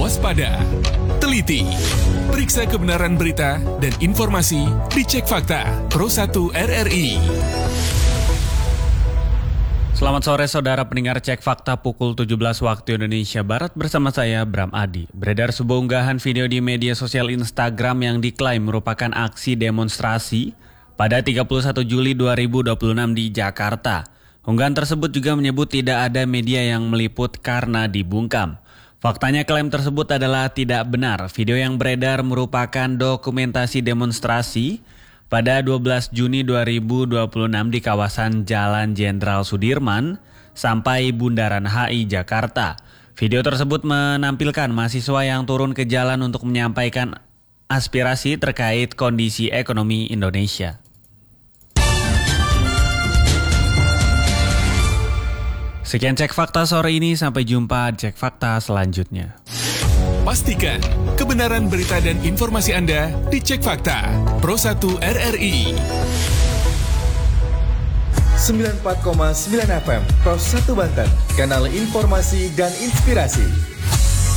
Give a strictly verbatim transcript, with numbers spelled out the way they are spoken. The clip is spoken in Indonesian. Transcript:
waspada, teliti, periksa kebenaran berita dan informasi di Cek Fakta Pro satu R R I. Selamat sore saudara pendengar Cek Fakta pukul tujuh belas waktu Indonesia Barat bersama saya Bram Adi. Beredar sebuah unggahan video di media sosial Instagram yang diklaim merupakan aksi demonstrasi pada tiga puluh satu Juli dua ribu dua puluh enam di Jakarta. Unggahan tersebut juga menyebut tidak ada media yang meliput karena dibungkam. Faktanya klaim tersebut adalah tidak benar. Video yang beredar merupakan dokumentasi demonstrasi pada dua belas Juni dua ribu dua puluh enam di kawasan Jalan Jenderal Sudirman sampai Bundaran H I Jakarta. Video tersebut menampilkan mahasiswa yang turun ke jalan untuk menyampaikan aspirasi terkait kondisi ekonomi Indonesia. Sekian Cek Fakta sore ini, sampai jumpa di Cek Fakta selanjutnya. Pastikan kebenaran berita dan informasi Anda di Cek Fakta Pro satu R R I. sembilan puluh empat koma sembilan F M Pro satu Banten, kanal informasi dan inspirasi.